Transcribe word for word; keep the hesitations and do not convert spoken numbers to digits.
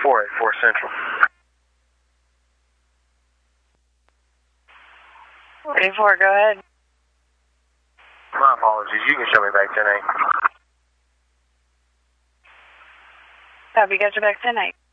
four eight four Central. eight four, go ahead. My apologies. You can show me back ten eight. Copy, got you back ten eight.